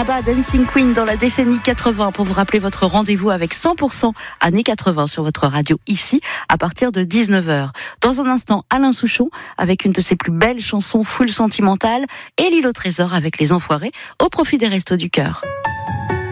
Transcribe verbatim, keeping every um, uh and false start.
ABBA Dancing Queen dans la décennie quatre-vingts pour vous rappeler votre rendez-vous avec cent pour cent années quatre-vingts sur votre radio ici à partir de dix-neuf heures. Dans un instant, Alain Souchon avec une de ses plus belles chansons full sentimentales et L'île au trésor avec Les Enfoirés au profit des Restos du Cœur.